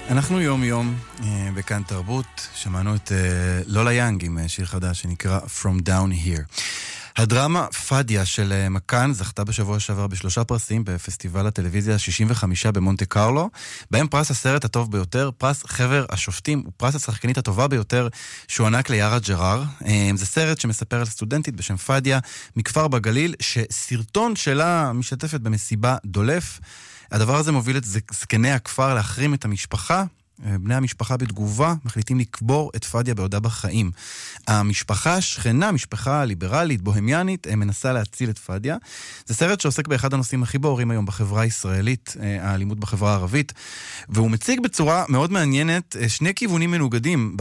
אנחנו יום יום בכאן תרבות, שמענו את לולה יאנג עם שיר חדש שנקרא From Down Here. הדרמה פדיה של מקאן זכתה בשבוע שעבר ב3 פרסים בפסטיבל הטלוויזיה 65 במונטה קרלו, בהם פרס הסרט הטוב ביותר, פרס חבר השופטים ופרס השחקנית הטובה ביותר שהוענק ליארה ג'רר. זה סרט שמספר על סטודנטית בשם פדיה מכפר בגליל שסרטון שלה משתפת במסיבה דולף. הדבר הזה מוביל את זקני הכפר להחרים את המשפחה. בני המשפחה בתגובה מחליטים לקבור את פדיה בעודה בחיים. המשפחה השכנה, משפחה ליברלית, בוהמיאנית, מנסה להציל את פדיה. זה סרט שעוסק באחד הנושאים הכי בוערים היום בחברה הישראלית, האלימות בחברה הערבית, והוא מציג בצורה מאוד מעניינת שני כיוונים מנוגדים